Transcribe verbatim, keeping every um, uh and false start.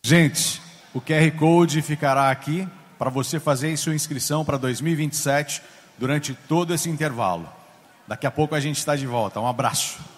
Gente, o Q R Code ficará aqui para você fazer sua inscrição para dois mil e vinte e sete durante todo esse intervalo. Daqui a pouco a gente está de volta. Um abraço.